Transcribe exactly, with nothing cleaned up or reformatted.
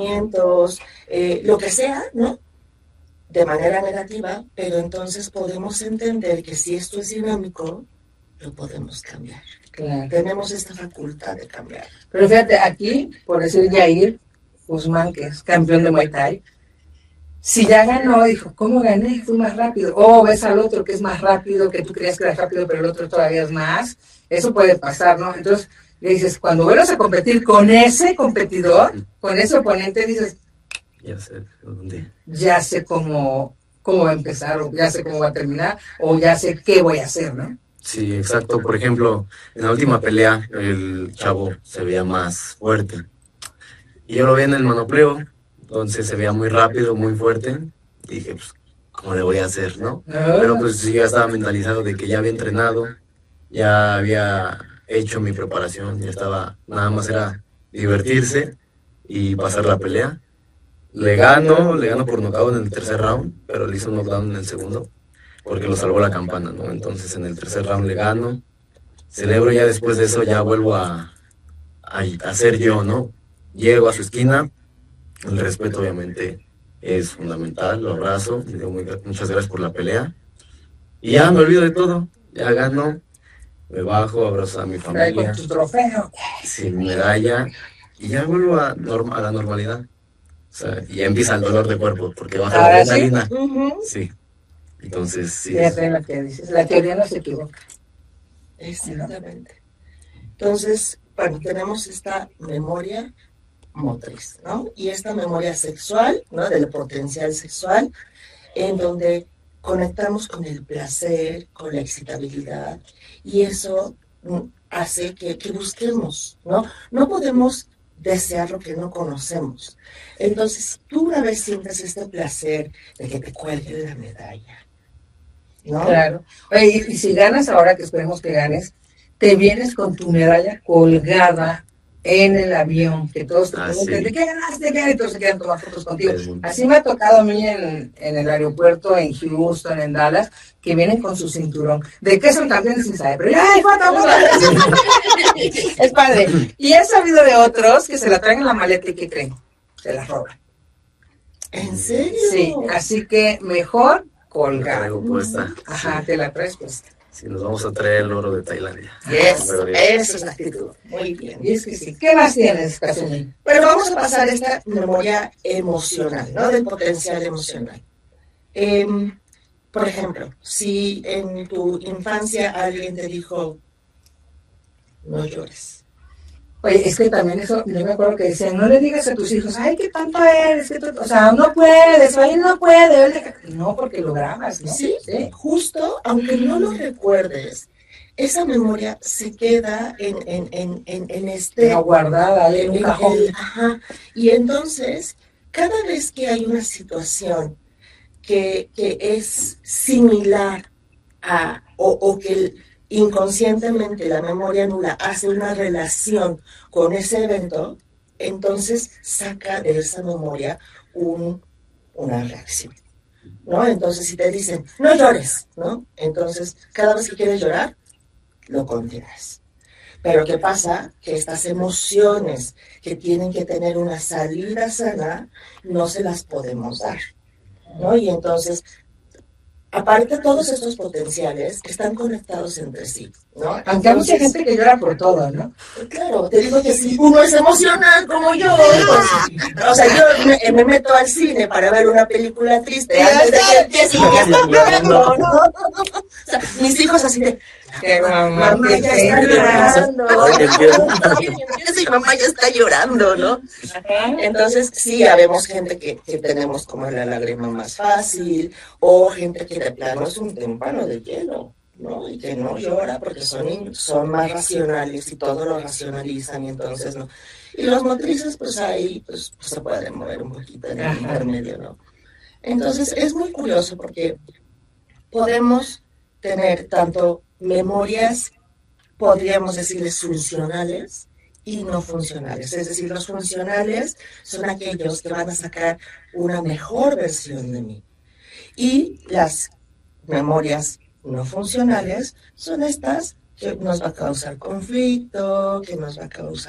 eh, lo que sea, ¿no? De manera negativa, pero entonces podemos entender que si esto es dinámico, lo podemos cambiar. Claro. Tenemos esta facultad de cambiar. Pero fíjate, aquí, por decir Yair Guzmán, que es campeón de Muay Thai, si ya ganó, dijo, ¿cómo gané? Fui más rápido. O ves al otro que es más rápido, que tú creías que era rápido, pero el otro todavía es más. Eso puede pasar, ¿no? Entonces, le dices, cuando vuelvas a competir con ese competidor, con ese oponente, dices, ya sé dónde. Ya sé cómo, cómo va a empezar, o ya sé cómo va a terminar, o ya sé qué voy a hacer, ¿no? Sí, exacto. Por ejemplo, en la última pelea, el chavo se veía más fuerte. Y yo lo vi en el monopleo, entonces se veía muy rápido, muy fuerte. Y dije, pues, ¿cómo le voy a hacer, no? Ah. Pero pues sí, ya estaba mentalizado de que ya había entrenado, ya había hecho mi preparación, ya estaba, nada más era divertirse y pasar la pelea. Le gano, le gano por nocaut en el tercer round, pero le hizo un knockdown en el segundo, porque lo salvó la campana, ¿no? Entonces en el tercer round le gano, celebro, ya después de eso ya vuelvo a, a, a ser yo, ¿no? Llego a su esquina, el respeto obviamente es fundamental, lo abrazo, le digo muy, muchas gracias por la pelea, y ya me olvido de todo, ya gano, me bajo, abrazo a mi familia, con tu trofeo, sin medalla, y ya vuelvo a, norma, a la normalidad. O sea, y ya empieza el dolor de cuerpo, porque baja la adrenalina. ¿Sí? Uh-huh. Sí. Entonces, sí. Fíjate lo que dices. La teoría no se equivoca. Exactamente. Entonces, bueno, tenemos esta memoria motriz, ¿no? Y esta memoria sexual, ¿no? Del potencial sexual, en donde conectamos con el placer, con la excitabilidad, y eso hace que, que busquemos, ¿no? No podemos desear lo que no conocemos. Entonces, tú una vez sientes este placer de que te cuelgue la medalla, ¿no? Claro. Oye, y, y si ganas ahora, que esperemos que ganes, te vienes con tu medalla colgada en el avión, que todos te Ah, preguntan, sí. ¿de qué ganaste? ¿De qué? Y todos se quedan tomando fotos contigo. Así me ha tocado a mí en, en el aeropuerto, en Houston, en Dallas, que vienen con su cinturón. ¿De qué son campeones sin saber? Pero ¡ay, falta, falta! Es padre. Y he sabido de otros que se la traen en la maleta y ¿qué creen? Se la roban. ¿En serio? Sí, así que mejor colgar. Traigo puesta. Ajá, Sí. te la traes puesta. Sí, nos vamos a traer el oro de Tailandia. Yes, esa es la actitud. Muy bien. Y es que sí. ¿Qué más tienes, Kazumi? Pero vamos a pasar a esta memoria emocional, ¿no? Del potencial emocional. Eh, por ejemplo, si en tu infancia alguien te dijo, no llores. Oye, es que también eso, yo me acuerdo que decían, no le digas a tus hijos, ay, qué tanto eres, que o sea, no puedes, o él no puede, él... no, porque lo grabas, ¿no? ¿Sí? Sí, justo, aunque no lo recuerdes, esa memoria se queda en, en, en, en, en este... Una guardada, en un cajón. El, ajá, y entonces, cada vez que hay una situación que, que es similar a, o, o que el, inconscientemente la memoria nula hace una relación con ese evento, entonces saca de esa memoria un, una reacción, ¿no? Entonces si te dicen, no llores, ¿no? Entonces cada vez que quieres llorar, lo contienes. Pero ¿qué pasa? Que estas emociones que tienen que tener una salida sana, no se las podemos dar, ¿no? Y entonces, aparte, todos estos potenciales están conectados entre sí, ¿no? Aunque entonces, hay mucha gente que llora por todo, ¿no? Claro, te digo que si uno es emocional como yo, pues, o sea, yo me, me meto al cine para ver una película triste antes de que empiece y ya está llorando, ¿no? O sea, mis hijos así de... Que mamá, mamá ya está llorando. Mi mamá ya está llorando, ¿no? Entonces, sí, habemos gente que, que tenemos como la lágrima más fácil, o gente que de plano es un témpano de hielo, ¿no? Y que no llora porque son, son más racionales y todo lo racionalizan, y entonces, ¿no? Y los motrices, pues ahí, pues, pues se pueden mover un poquito en el intermedio, ¿no? Entonces, es muy curioso porque podemos tener tanto memorias, podríamos decirles funcionales y no funcionales. Es decir, los funcionales son aquellos que van a sacar una mejor versión de mí. Y las memorias no funcionales son estas que nos va a causar conflicto, que nos va a causar